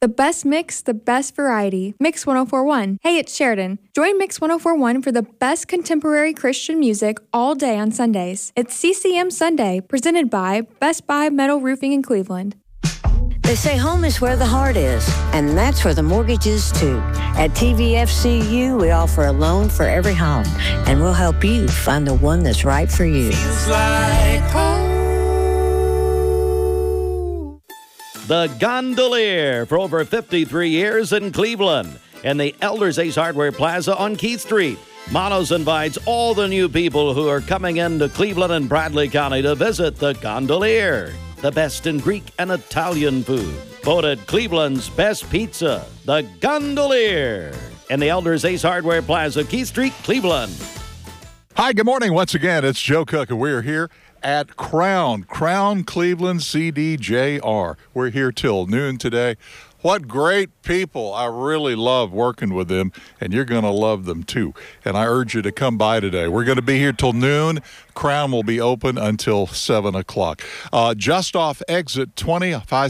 The best mix, the best variety. Mix 1041. Hey, it's Sheridan. Join Mix 1041 for the best contemporary Christian music all day on Sundays. It's CCM Sunday, presented by Best Buy Metal Roofing in Cleveland. They say home is where the heart is, and that's where the mortgage is too. At TVFCU, we offer a loan for every home, and we'll help you find the one that's right for you. Feels like home. The Gondolier for over 53 years in Cleveland and the Elders Ace Hardware Plaza on Keith Street. Manos invites all the new people who are coming into Cleveland and Bradley County to visit the Gondolier. The best in Greek and Italian food. Voted Cleveland's best pizza. The Gondolier and the Elders Ace Hardware Plaza, Keith Street, Cleveland. Hi, good morning. Once again, it's Joe Cook, and we're here at Crown Cleveland CDJR. We're here till noon today. What great people. I really love working with them, and you're going to love them too. And I urge you to come by today. We're going to be here till noon. Crown will be open until 7 o'clock. Just off exit 20,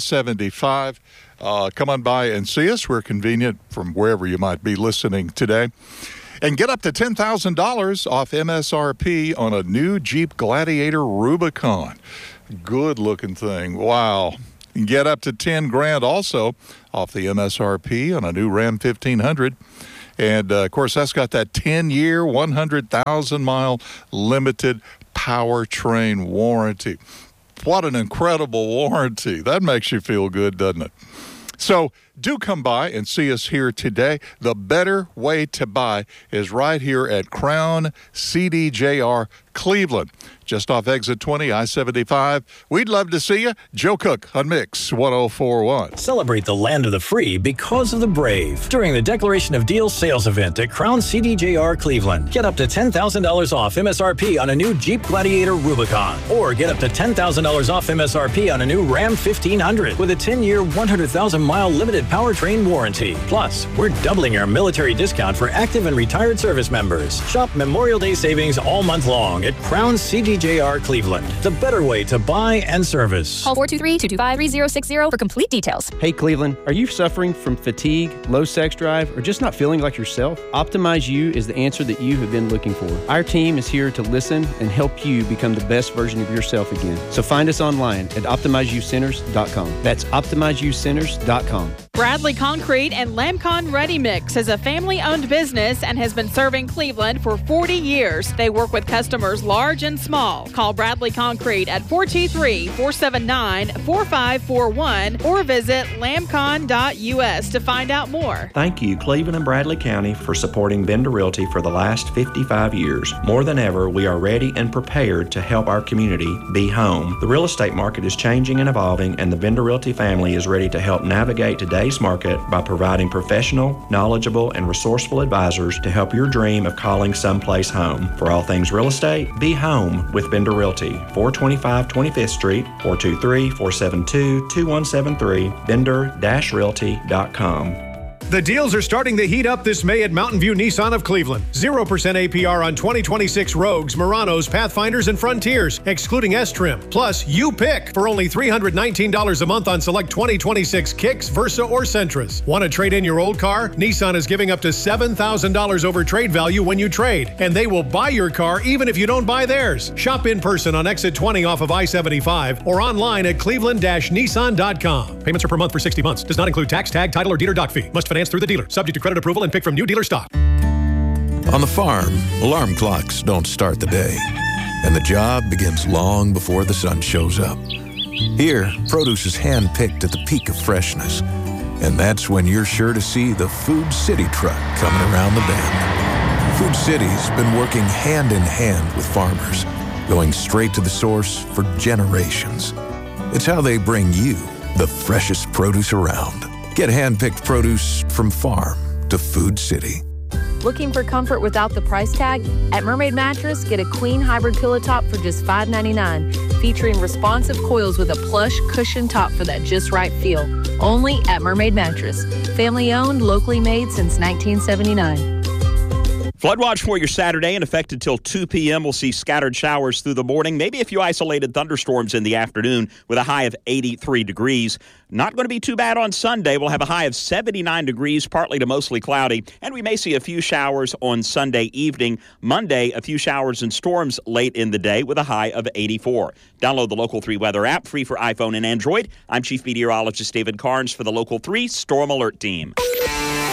575. Come on by and see us. We're convenient from wherever you might be listening today. And get up to $10,000 off MSRP on a new Jeep Gladiator Rubicon. Good-looking thing. Wow. You can get up to $10,000 also off the MSRP on a new Ram 1500. And, of course, that's got that 10-year, 100,000-mile limited powertrain warranty. What an incredible warranty. That makes you feel good, doesn't it? So do come by and see us here today. The better way to buy is right here at Crown CDJR Cleveland, just off exit 20, I-75. We'd love to see you. Joe Cook on Mix 1041. Celebrate the land of the free because of the brave during the Declaration of Deals sales event at Crown CDJR Cleveland. Get up to $10,000 off MSRP on a new Jeep Gladiator Rubicon, or get up to $10,000 off MSRP on a new Ram 1500 with a 10-year, 100,000-mile limited powertrain warranty. Plus, we're doubling our military discount for active and retired service members. Shop Memorial Day savings all month long at Crown CDJR Cleveland. The better way to buy and service. Call 423-225-3060 for complete details. Hey Cleveland, are you suffering from fatigue, low sex drive, or just not feeling like yourself? Optimize You is the answer that you have been looking for. Our team is here to listen and help you become the best version of yourself again. So find us online at OptimizeYouCenters.com. That's OptimizeYouCenters.com. Bradley Concrete and Lamcon Ready Mix is a family-owned business and has been serving Cleveland for 40 years. They work with customers large and small. Call Bradley Concrete at 423-479-4541 or visit lamcon.us to find out more. Thank you, Cleveland and Bradley County, for supporting Bender Realty for the last 55 years. More than ever, we are ready and prepared to help our community be home. The real estate market is changing and evolving, and the Bender Realty family is ready to help navigate today's market by providing professional, knowledgeable, and resourceful advisors to help your dream of calling someplace home. For all things real estate, be home with Bender Realty, 425 25th Street, 423-472-2173, bender-realty.com. The deals are starting to heat up this May at Mountain View Nissan of Cleveland. 0% APR on 2026 Rogues, Muranos, Pathfinders, and Frontiers, excluding S-Trim. Plus, you pick for only $319 a month on select 2026 Kicks, Versa, or Sentras. Want to trade in your old car? Nissan is giving up to $7,000 over trade value when you trade, and they will buy your car even if you don't buy theirs. Shop in person on exit 20 off of I-75 or online at cleveland-nissan.com. Payments are per month for 60 months. Does not include tax, tag, title, or dealer doc fee. Must finance through the dealer. Subject to credit approval and pick from new dealer stock. On the farm, alarm clocks don't start the day, and the job begins long before the sun shows up. Here, produce is hand-picked at the peak of freshness, and that's when you're sure to see the Food City truck coming around the bend. Food City's been working hand-in-hand with farmers, going straight to the source for generations. It's how they bring you the freshest produce around. Get hand-picked produce from farm to Food City. Looking for comfort without the price tag? At Mermaid Mattress, get a queen hybrid pillow top for just $5.99, featuring responsive coils with a plush cushion top for that just right feel. Only at Mermaid Mattress. Family owned, locally made since 1979. Flood watch for your Saturday in effect until 2 p.m. We'll see scattered showers through the morning, maybe a few isolated thunderstorms in the afternoon with a high of 83 degrees. Not going to be too bad on Sunday. We'll have a high of 79 degrees, partly to mostly cloudy, and we may see a few showers on Sunday evening. Monday, a few showers and storms late in the day with a high of 84. Download the Local 3 weather app, free for iPhone and Android. I'm Chief Meteorologist David Carnes for the Local 3 Storm Alert Team.